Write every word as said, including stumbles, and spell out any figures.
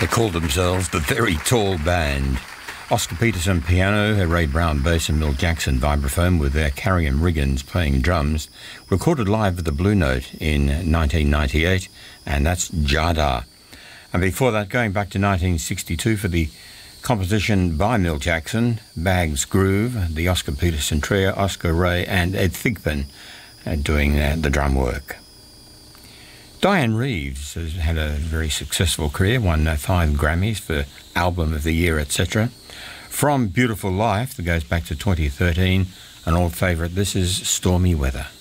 They called themselves the Very Tall Band. Oscar Peterson piano, Ray Brown bass and Milt Jackson vibraphone with their Carrie and Riggins playing drums, recorded live at the Blue Note in nineteen ninety-eight, and that's Jada. And before that, going back to nineteen sixty-two for the composition by Milt Jackson, Bag's Groove, the Oscar Peterson trio, Oscar Ray and Ed Thigpen uh, doing uh, the drum work. Diane Reeves has had a very successful career, won uh, five Grammys for Album of the Year, et cetera. From Beautiful Life, that goes back to twenty thirteen, an old favourite, this is Stormy Weather.